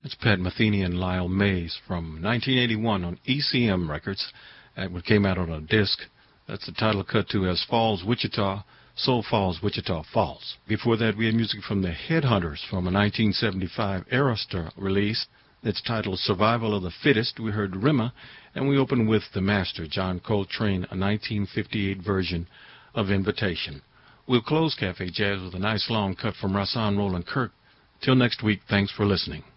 It's Pat Metheny and Lyle Mays from 1981 on ECM Records. That one came out on a disc. That's the title cut to As Falls, Wichita, Soul Falls, Wichita Falls. Before that, we had music from the Headhunters from a 1975 Arista release. It's titled Survival of the Fittest. We heard Rimmer, and we opened with the master, John Coltrane, a 1958 version of Invitation. We'll close Cafe Jazz with a nice long cut from Rahsaan Roland Kirk. Till next week, thanks for listening.